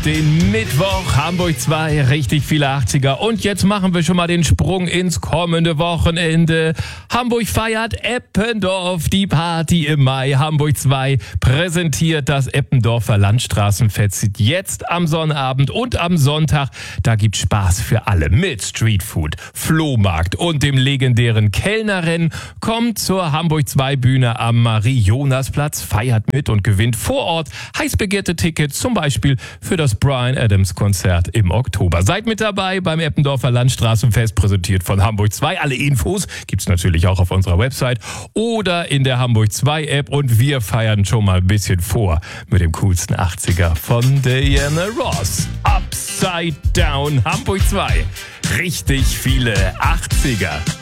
den Mittwoch, Hamburg 2, richtig viele 80er. Und jetzt machen wir schon mal den Sprung ins kommende Wochenende. Hamburg feiert Eppendorf, die Party im Mai. Hamburg 2 präsentiert das Eppendorfer Landstraßenfest jetzt am Sonnabend und am Sonntag. Da gibt's Spaß für alle mit Streetfood, Flohmarkt und dem legendären Kellnerrennen. Kommt zur Hamburg 2 Bühne am Marie-Jonas-Platz, feiert mit und gewinnt vor Ort heiß begehrte Tickets, zum Beispiel für das Bryan Adams Konzert im Oktober. Seid mit dabei beim Eppendorfer Landstraßenfest, präsentiert von Hamburg 2. Alle Infos gibt's natürlich auch auf unserer Website oder in der Hamburg 2 App. Und wir feiern schon mal ein bisschen vor mit dem coolsten 80er von Diana Ross. Upside Down Hamburg 2. Richtig viele 80er.